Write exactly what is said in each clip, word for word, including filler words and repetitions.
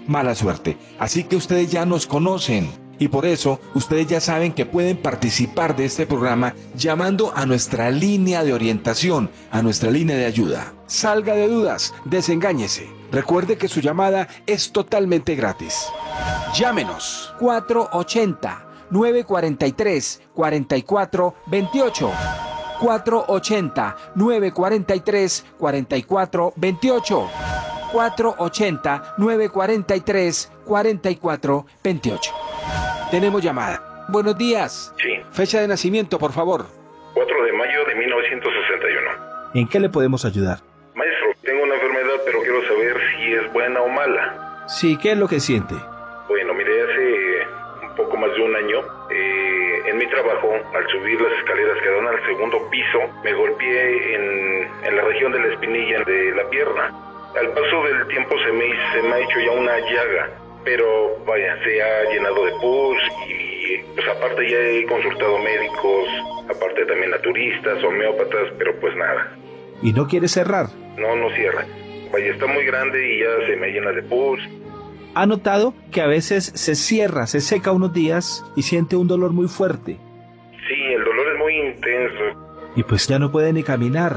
mala suerte. Así que ustedes ya nos conocen. Y por eso, ustedes ya saben que pueden participar de este programa llamando a nuestra línea de orientación, a nuestra línea de ayuda. Salga de dudas, desengáñese. Recuerde que su llamada es totalmente gratis. Llámenos cuatro ochenta, nueve cuarenta y tres, cuarenta y cuatro veintiocho. cuatro ochenta, nueve cuarenta y tres, cuarenta y cuatro veintiocho. cuatro ochenta, nueve cuarenta y tres, cuarenta y cuatro veintiocho. Tenemos llamada. Buenos días. Sí. Fecha de nacimiento, por favor. cuatro de mayo de mil novecientos sesenta y uno. ¿En qué le podemos ayudar? Maestro, tengo una enfermedad, pero quiero saber si es buena o mala. Sí, ¿qué es lo que siente? Bueno, mire, hace un poco más de un año, eh, en mi trabajo, al subir las escaleras que dan al segundo piso, me golpeé en, en la región de la espinilla de la pierna. Al paso del tiempo se me, se me ha hecho ya una llaga. Pero vaya, se ha llenado de pus y pues aparte ya he consultado médicos, aparte también naturistas, homeópatas, pero pues nada. ¿Y no quiere cerrar? No, no cierra. Vaya, está muy grande y ya se me llena de pus. ¿Ha notado que a veces se cierra, se seca unos días y siente un dolor muy fuerte? Sí, el dolor es muy intenso. Y pues ya no puede ni caminar.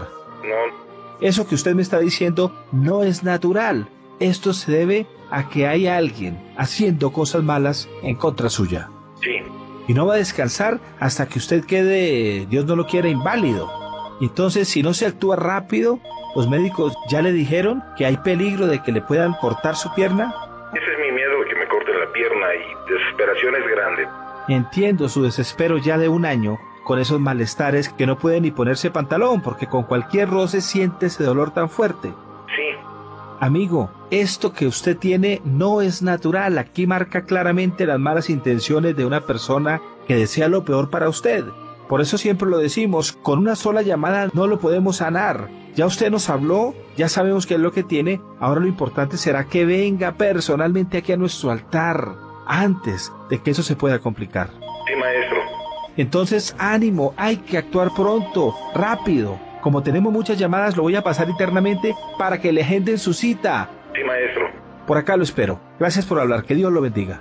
No. Eso que usted me está diciendo no es natural. Esto se debe a que hay alguien haciendo cosas malas en contra suya. Sí. Y no va a descansar hasta que usted quede, Dios no lo quiera, inválido. Entonces, si no se actúa rápido, los médicos ya le dijeron que hay peligro de que le puedan cortar su pierna. Ese es mi miedo, de que me corten la pierna, y desesperación es grande. Entiendo su desespero ya de un año, con esos malestares que no puede ni ponerse pantalón, porque con cualquier roce siente ese dolor tan fuerte. Sí. Amigo, esto que usted tiene no es natural. Aquí marca claramente las malas intenciones de una persona que desea lo peor para usted. Por eso siempre lo decimos, con una sola llamada no lo podemos sanar. Ya usted nos habló, ya sabemos qué es lo que tiene. Ahora lo importante será que venga personalmente aquí a nuestro altar, antes de que eso se pueda complicar. Sí, maestro. Entonces, ánimo, hay que actuar pronto, rápido. Como tenemos muchas llamadas, lo voy a pasar internamente para que le agenden su cita. Sí, maestro. Por acá lo espero. Gracias por hablar. Que Dios lo bendiga.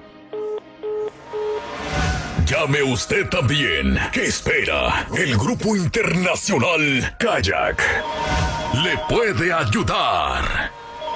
Llame usted también. ¿Qué espera? El Grupo Internacional Kayak le puede ayudar.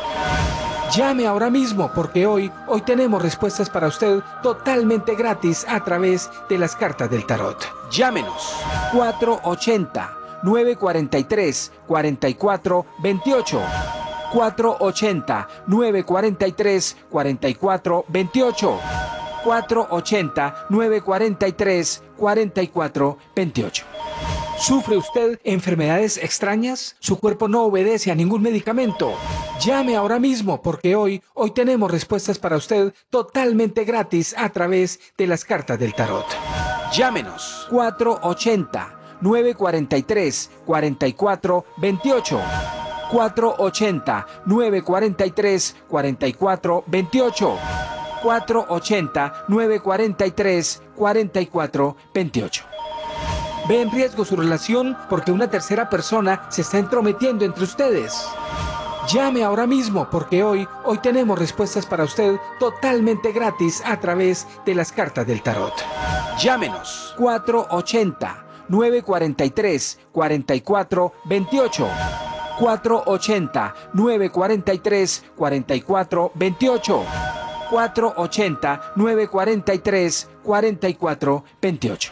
Llame ahora mismo, porque hoy, hoy tenemos respuestas para usted totalmente gratis a través de las cartas del tarot. Llámenos. cuatro ochenta, nueve cuarenta y tres, cuarenta y cuatro veintiocho. cuatro ochenta, nueve cuarenta y tres, cuarenta y cuatro veintiocho. cuatro ochenta, nueve cuarenta y tres, cuarenta y cuatro veintiocho. ¿Sufre usted enfermedades extrañas? ¿Su cuerpo no obedece a ningún medicamento? Llame ahora mismo, porque hoy, hoy tenemos respuestas para usted totalmente gratis a través de las cartas del tarot. Llámenos. cuatro ochenta, nueve cuarenta y tres, cuarenta y cuatro veintiocho. cuatro ochenta, nueve cuarenta y tres, cuarenta y cuatro veintiocho. cuatro ochenta, nueve cuarenta y tres, cuarenta y cuatro veintiocho. ¿Ve en riesgo su relación porque una tercera persona se está entrometiendo entre ustedes? Llame ahora mismo, porque hoy, hoy tenemos respuestas para usted totalmente gratis a través de las cartas del tarot. Llámenos. cuatro ochenta, nueve cuarenta y tres, cuarenta y cuatro veintiocho. cuatro ochenta, nueve cuarenta y tres, cuarenta y cuatro veintiocho. cuatro ochenta, nueve cuarenta y tres, cuarenta y cuatro veintiocho.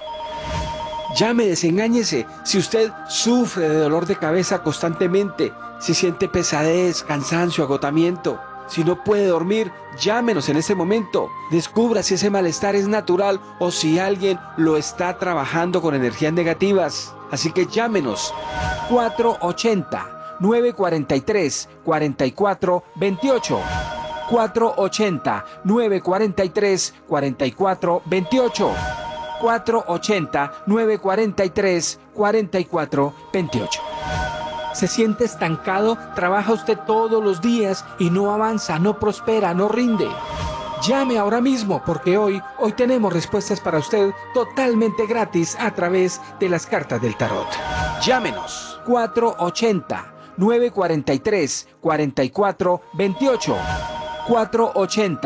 Llame, desengáñese. Si usted sufre de dolor de cabeza constantemente, si siente pesadez, cansancio, agotamiento, si no puede dormir, llámenos en este momento. Descubra si ese malestar es natural o si alguien lo está trabajando con energías negativas. Así que llámenos. cuatro ochenta, nueve cuarenta y tres, cuarenta y cuatro veintiocho. cuatro ochenta, nueve cuarenta y tres, cuarenta y cuatro veintiocho. cuatro ochenta, nueve cuarenta y tres, cuarenta y cuatro veintiocho. ¿Se siente estancado? ¿Trabaja usted todos los días y no avanza, no prospera, no rinde? Llame ahora mismo, porque hoy, hoy tenemos respuestas para usted totalmente gratis a través de las cartas del tarot. Llámenos. cuatro ochenta, nueve cuarenta y tres, cuarenta y cuatro veintiocho. cuatro ochenta